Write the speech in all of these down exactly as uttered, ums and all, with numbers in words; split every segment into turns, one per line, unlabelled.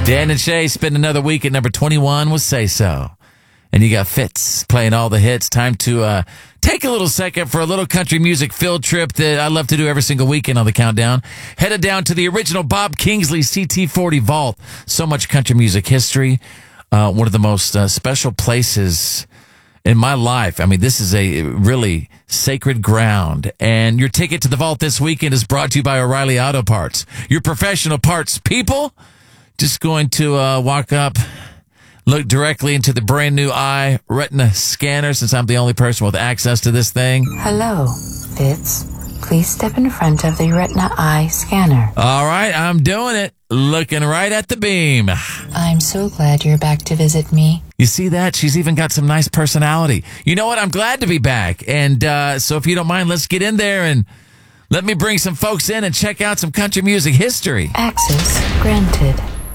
Dan and Shay spend another week at number twenty-one with Say So. And you got Fitz playing all the hits. Time to uh, take a little second for a little country music field trip that I love to do every single weekend on the countdown. Headed down to the original Bob Kingsley C T forty Vault. So much country music history. Uh, one of the most uh, special places in my life. I mean, this is a really sacred ground. And your ticket to the vault this weekend is brought to you by O'Reilly Auto Parts. Your professional parts people. Just going to uh, walk up, look directly into the brand new eye retina scanner, since I'm the only person with access to this thing.
Hello, Fitz. Please step in front of the retina eye scanner.
All right, I'm doing it. Looking right at the beam.
I'm so glad you're back to visit me.
You see that? She's even got some nice personality. You know what? I'm glad to be back. And uh, so if you don't mind, let's get in there and let me bring some folks in and check out some country music history.
Access granted.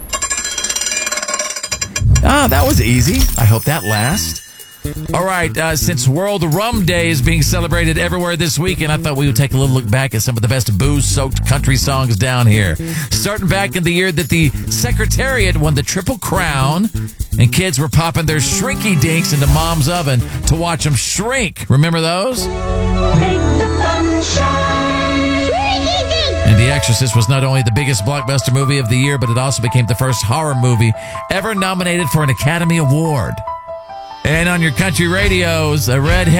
Ah, that was easy. I hope that lasts. All right, uh, since World Rum Day is being celebrated everywhere this weekend, I thought we would take a little look back at some of the best booze-soaked country songs down here. Starting back in the year that the Secretariat won the Triple Crown, and kids were popping their shrinky dinks into mom's oven to watch them shrink. Remember those? And The Exorcist was not only the biggest blockbuster movie of the year, but it also became the first horror movie ever nominated for an Academy Award. And on your country radios, a redhead